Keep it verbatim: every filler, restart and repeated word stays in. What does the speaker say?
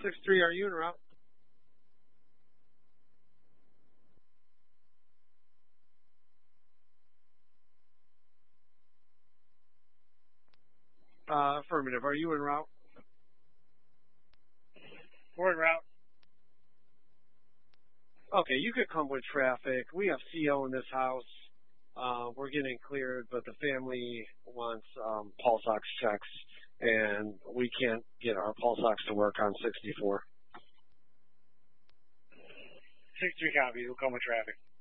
six three, are you en route? Uh, affirmative. Are you en route? We're en route. Okay, you could come with traffic. We have C O in this house. Uh, we're getting cleared, but the family wants um, pulse ox checks, and we can't get our pulse ox to work on sixty-four. six three copy. We'll come with traffic.